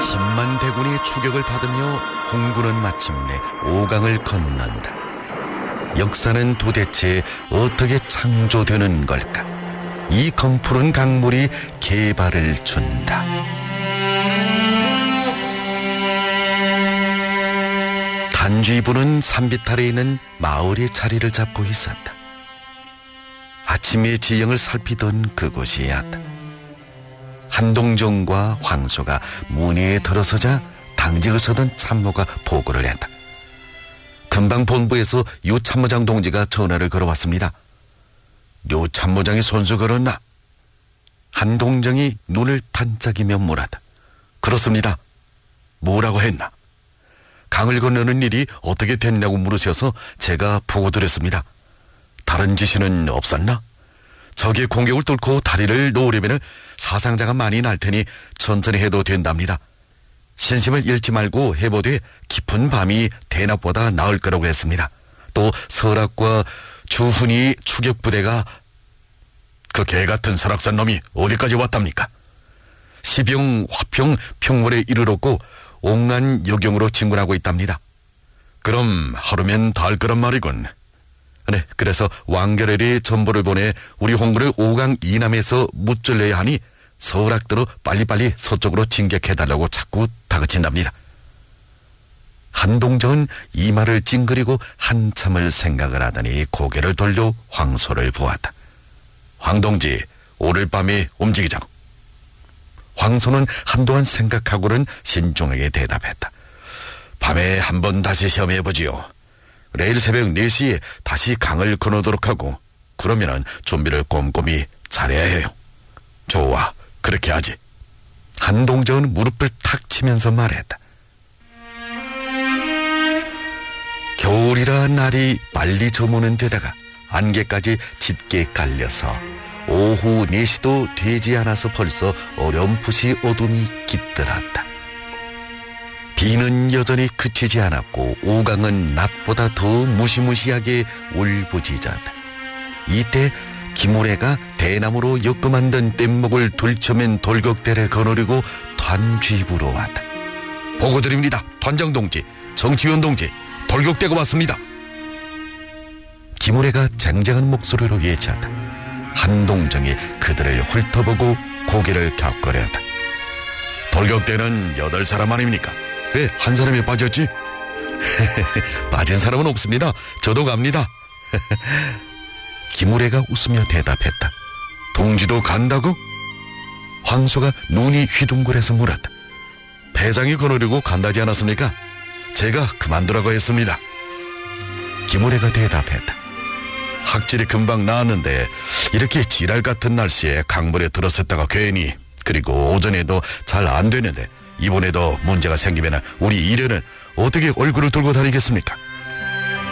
10만 대군의 추격을 받으며 홍군은 마침내 오강을 건넌다. 역사는 도대체 어떻게 창조되는 걸까? 이 검푸른 강물이 개발을 준다. 단쥐부는 산비탈에 있는 마을의 자리를 잡고 있었다. 아침의 지형을 살피던 그곳이었다. 한동정과 황소가 문에 들어서자 당직을 서던 참모가 보고를 했다. 금방 본부에서 유 참모장 동지가 전화를 걸어왔습니다. 유 참모장이 손수 걸었나? 한동정이 눈을 반짝이며 물었다. 그렇습니다. 뭐라고 했나? 강을 건너는 일이 어떻게 됐냐고 물으셔서 제가 보고드렸습니다. 다른 지시는 없었나? 적의 공격을 뚫고 다리를 놓으려면 사상자가 많이 날 테니 천천히 해도 된답니다. 신심을 잃지 말고 해보되 깊은 밤이 대낮보다 나을 거라고 했습니다. 또 설악과 주훈이 추격부대가 그 개같은 설악산 놈이 어디까지 왔답니까? 시병, 화평, 평월에 이르렀고 옥난 여경으로 진군하고 있답니다. 그럼 하루면 닿을 거란 말이군. 네, 그래서 왕결혈이 전보를 보내 우리 홍군을 오강 이남에서 무찔러야 하니 설악도로 빨리빨리 서쪽으로 진격해달라고 자꾸 다그친답니다. 한동정은 이 말을 찡그리고 한참을 생각을 하더니 고개를 돌려 황소를 보았다. 황동지, 오늘 밤에 움직이자고. 황소는 한동안 생각하고는 신종에게 대답했다. 밤에 한번 다시 시험해보지요. 내일 새벽 4시에 다시 강을 건너도록 하고 그러면은 준비를 꼼꼼히 잘해야 해요. 좋아, 그렇게 하지. 한동정은 무릎을 탁 치면서 말했다. 겨울이라 날이 빨리 저무는 데다가 안개까지 짙게 깔려서 오후 4시도 되지 않아서 벌써 어렴풋이 어둠이 깃들었다. 비는 여전히 그치지 않았고 오강은 낮보다 더 무시무시하게 울부짖었다. 이때 김우래가 대나무로 엮어 만든 뗏목을 들쳐맨 돌격대를 거느리고 단쥐부로 왔다. 보고드립니다.团장 동지, 정치위원 동지, 돌격대가 왔습니다. 김우래가 쟁쟁한 목소리로 외쳤다. 한동정이 그들을 훑어보고 고개를 격거렸다. 돌격대는 8사람 아닙니까? 왜 한 사람이 빠졌지? 빠진 사람은 없습니다. 저도 갑니다. 김우래가 웃으며 대답했다. 동지도 간다고? 황소가 눈이 휘둥그레서 물었다. 배장이 거느리고 간다지 않았습니까? 제가 그만두라고 했습니다. 김우래가 대답했다. 학질이 금방 나았는데 이렇게 지랄 같은 날씨에 강물에 들어섰다가 괜히, 그리고 오전에도 잘 안 되는데 이번에도 문제가 생기면 우리 일행은 어떻게 얼굴을 들고 다니겠습니까?